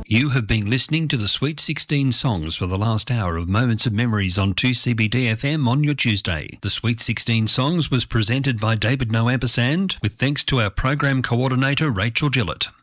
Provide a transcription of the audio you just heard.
You have been listening to the Sweet 16 songs for the last hour of Moments of Memories on 2CBD FM on your Tuesday. The Sweet 16 songs was presented by David No Ampersand with thanks to our program coordinator Rachel Gillett.